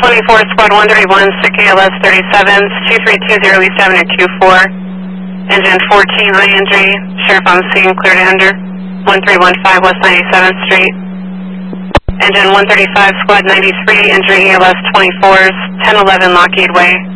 24, Squad 131, SIC ALS 37s, 2320 East Avenue Q4. Engine 14 re-entry, Sheriff on scene, cleared to enter, 1315 West 97th Street. Engine 135, Squad 93, entry ALS 24s, 1011 Lockheed Way.